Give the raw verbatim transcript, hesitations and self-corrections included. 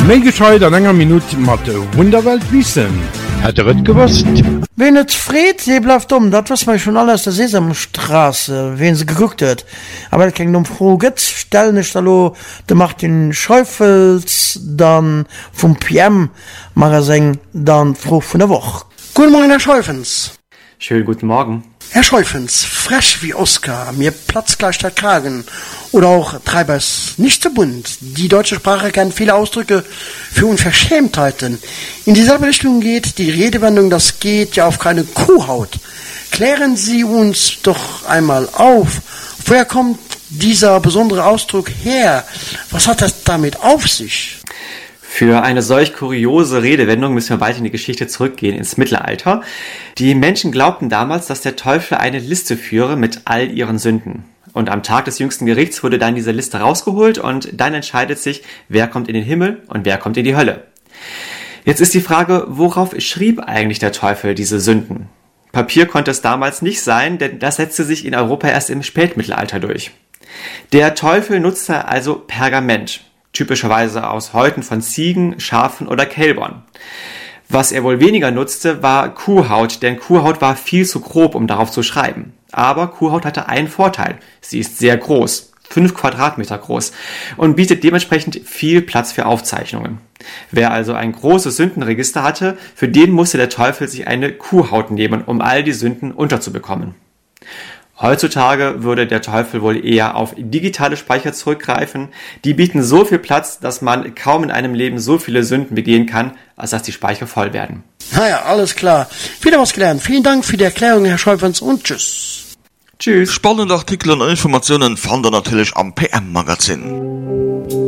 Méi gescheit an enger Minute mat de Wunderwelt wissen. Hat er et gewusst? Wen et Fred, sie bleibt um, dat was man schon alles der Sesamstraße, wen sie geguckt hat. Aber ich kann um froh geht, stell nicht hallo, der macht den Schäufels, dann vom P M-Magazin, dann froh von der Woche. Guten Morgen, Herr Schäufens. Schönen guten Morgen. Herr Schäufens, fresh wie Oscar, mir platzt gleich der Kragen. Oder auch Treibers nicht so bunt. Die deutsche Sprache kennt viele Ausdrücke für Unverschämtheiten. In dieselbe Richtung geht die Redewendung, das geht ja auf keine Kuhhaut. Klären Sie uns doch einmal auf, woher kommt dieser besondere Ausdruck her? Was hat das damit auf sich? Für eine solch kuriose Redewendung müssen wir weit in die Geschichte zurückgehen, ins Mittelalter. Die Menschen glaubten damals, dass der Teufel eine Liste führe mit all ihren Sünden. Und am Tag des jüngsten Gerichts wurde dann diese Liste rausgeholt und dann entscheidet sich, wer kommt in den Himmel und wer kommt in die Hölle. Jetzt ist die Frage, worauf schrieb eigentlich der Teufel diese Sünden? Papier konnte es damals nicht sein, denn das setzte sich in Europa erst im Spätmittelalter durch. Der Teufel nutzte also Pergament, typischerweise aus Häuten von Ziegen, Schafen oder Kälbern. Was er wohl weniger nutzte, war Kuhhaut, denn Kuhhaut war viel zu grob, um darauf zu schreiben. Aber Kuhhaut hatte einen Vorteil. Sie ist sehr groß, fünf Quadratmeter groß, und bietet dementsprechend viel Platz für Aufzeichnungen. Wer also ein großes Sündenregister hatte, für den musste der Teufel sich eine Kuhhaut nehmen, um all die Sünden unterzubekommen. Heutzutage würde der Teufel wohl eher auf digitale Speicher zurückgreifen. Die bieten so viel Platz, dass man kaum in einem Leben so viele Sünden begehen kann, als dass die Speicher voll werden. Naja, alles klar. Wieder was gelernt. Vielen Dank für die Erklärung, Herr Schäufens, und tschüss. Tschüss. Spannende Artikel und Informationen fand ihr natürlich am P M-Magazin.